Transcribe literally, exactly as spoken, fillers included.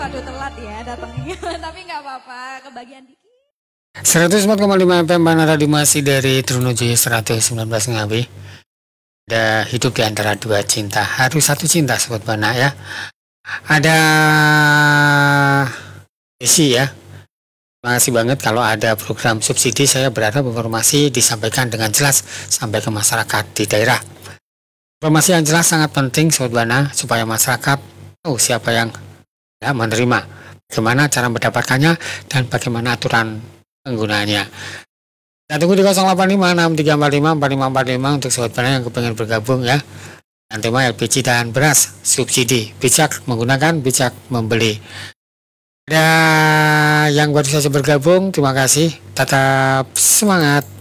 Waduh telat ya datangnya, tapi nggak apa-apa, kebagian dikit. seratus empat koma lima F M Bana Radio masih dari Trunojoyo seratus sembilan belas Ngawi. Ada hidup di antara dua cinta, harus satu cinta Sobat Bana ya. Ada isi ya. Terima kasih banget kalau ada program subsidi, saya berharap informasi disampaikan dengan jelas sampai ke masyarakat di daerah. Informasi yang jelas sangat penting Sobat Bana supaya masyarakat tahu siapa yang ya, menerima, bagaimana cara mendapatkannya dan bagaimana aturan penggunaannya. Kita tunggu di nol delapan lima enam tiga empat lima empat lima empat lima untuk Sobat Bana yang kepengen bergabung ya. Dan tema L P G dan beras subsidi, bijak menggunakan, bijak membeli. Ada yang baru saja bergabung, terima kasih, tetap semangat.